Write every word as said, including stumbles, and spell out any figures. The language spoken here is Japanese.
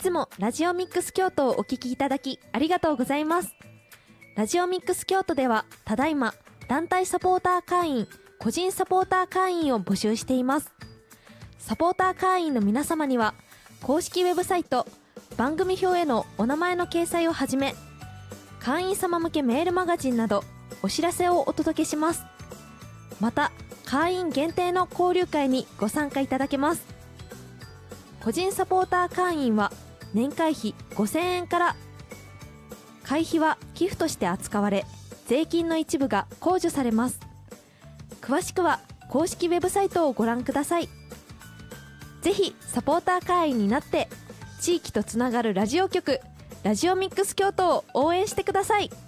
つもラジオミックス京都をお聞きいただきありがとうございます。ラジオミックス京都ではただいま団体サポーター会員、個人サポーター会員を募集しています。サポーター会員の皆様には公式ウェブサイト、番組表へのお名前の掲載をはじめ、会員様向けメールマガジンなどお知らせをお届けします。また会員限定の交流会にご参加いただけます。個人サポーター会員は年会費ごせんえんから、会費は寄付として扱われ、税金の一部が控除されます。詳しくは公式ウェブサイトをご覧ください。ぜひサポーター会員になって地域とつながるラジオ局、ラジオミックス京都を応援してください。